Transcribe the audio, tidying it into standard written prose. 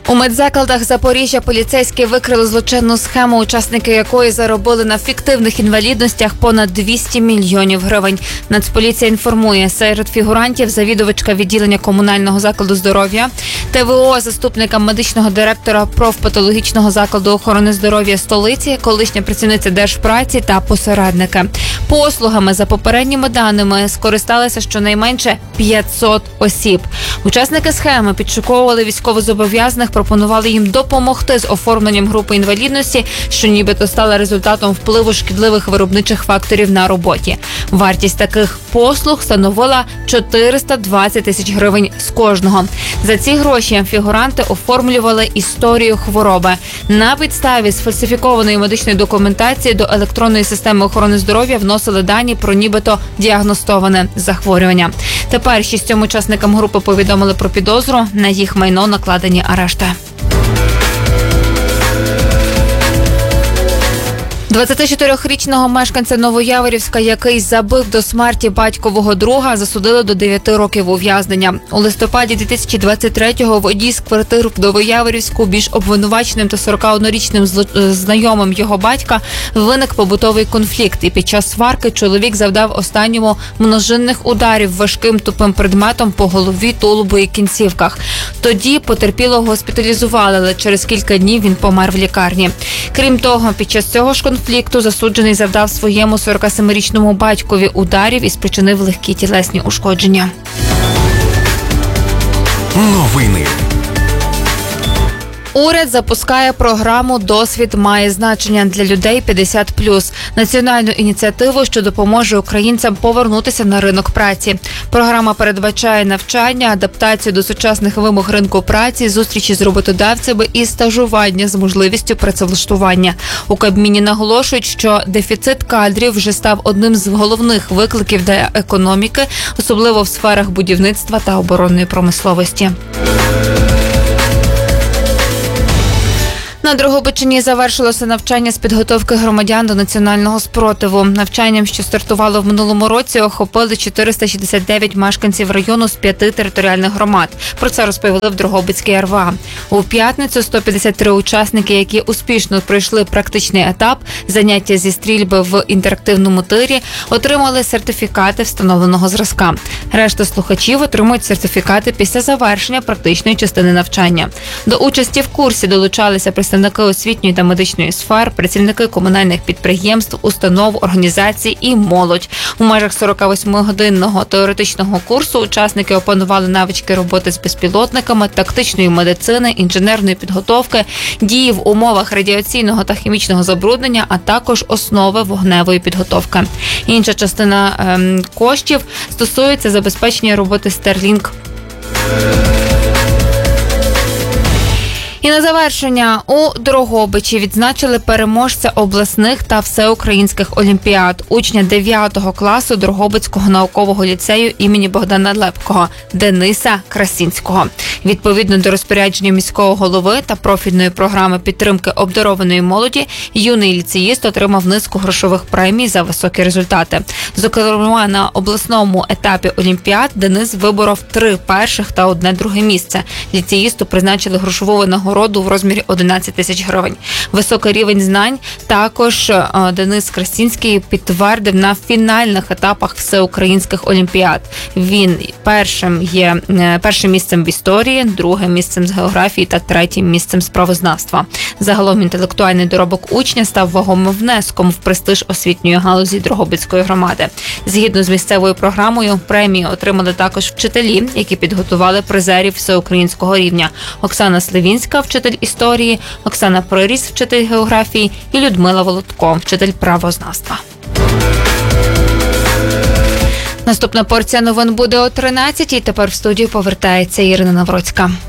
У медзакладах Запоріжжя поліцейські викрили злочинну схему, учасники якої заробили на фіктивних інвалідностях понад 200 мільйонів гривень. Нацполіція інформує, серед фігурантів завідувачка відділення комунального закладу здоров'я, ТВО, заступника медичного директора профпатологічного закладу охорони здоров'я столиці, колишня працівниця Держпраці та посередники. Послугами, за попередніми даними, скористалися щонайменше 500 осіб. Учасники схеми підшуковували військовозобов'язаних, пропонували їм допомогти з оформленням групи інвалідності, що нібито стала результатом впливу шкідливих виробничих факторів на роботі. Вартість таких послуг становила 420 тисяч гривень з кожного. За ці гроші фігуранти оформлювали історію хвороби. На підставі сфальсифікованої медичної документації до електронної системи охорони здоров'я вносили дані про нібито діагностоване захворювання. Тепер 6 учасникам групи повідомили про підозру, на їх майно накладені арешти. 24-річного мешканця Новояворівська, який забив до смерті батькового друга, засудили до 9 років ув'язнення. У листопаді 2023-го водій з квартири в Новояворівську між обвинуваченим та 41-річним знайомим його батька виник побутовий конфлікт. І під час сварки чоловік завдав останньому множинних ударів важким тупим предметом по голові, тулубу і кінцівках. Тоді потерпілого госпіталізували, але через кілька днів він помер в лікарні. Крім того, під час цього ж конфлікту засуджений завдав своєму 47-річному батькові ударів і спричинив легкі тілесні ушкодження. Новини. Уряд запускає програму «Досвід має значення» для людей 50+. Національну ініціативу, що допоможе українцям повернутися на ринок праці. Програма передбачає навчання, адаптацію до сучасних вимог ринку праці, зустрічі з роботодавцями і стажування з можливістю працевлаштування. У Кабміні наголошують, що дефіцит кадрів вже став одним з головних викликів для економіки, особливо в сферах будівництва та оборонної промисловості. На Дрогобичині завершилося навчання з підготовки громадян до національного спротиву. Навчанням, що стартувало в минулому році, охопили 469 мешканців району з 5 територіальних громад. Про це розповіли в Дрогобицькій РВА. У п'ятницю 153 учасники, які успішно пройшли практичний етап, заняття зі стрільби в інтерактивному тирі, отримали сертифікати встановленого зразка. Решта слухачів отримують сертифікати після завершення практичної частини навчання. До участі в курсі долучалися представники освітньої та медичної сфер, працівники комунальних підприємств, установ, організацій і молодь. У межах 48-годинного теоретичного курсу учасники опанували навички роботи з безпілотниками, тактичної медицини, інженерної підготовки, дії в умовах радіаційного та хімічного забруднення, а також основи вогневої підготовки. Інша частина коштів стосується забезпечення роботи Starlink. І на завершення, у Дрогобичі відзначили переможця обласних та всеукраїнських олімпіад, учня 9 класу Дрогобицького наукового ліцею імені Богдана Лепкого Дениса Красінського. Відповідно до розпорядження міського голови та профільної програми підтримки обдарованої молоді, юний ліцеїст отримав низку грошових премій за високі результати. Зокрема, на обласному етапі олімпіад Денис виборов 3 перших та 1 друге місце. Ліцеїсту призначили грошову винагороду в розмірі 11 тисяч гривень. Високий рівень знань також Денис Красінський підтвердив на фінальних етапах всеукраїнських олімпіад. Він першим місцем в історії, другим місцем з географії та третім місцем з правознавства. Загалом інтелектуальний доробок учня став вагомим внеском в престиж освітньої галузі Дрогобицької громади. Згідно з місцевою програмою, премії отримали також вчителі, які підготували призерів всеукраїнського рівня. Оксана Сливінська, вчитель історії, Оксана Приріс, вчитель географії і Людмила Володко, вчитель правознавства. Наступна порція новин буде о 13-й. Тепер в студію повертається Ірина Навроцька.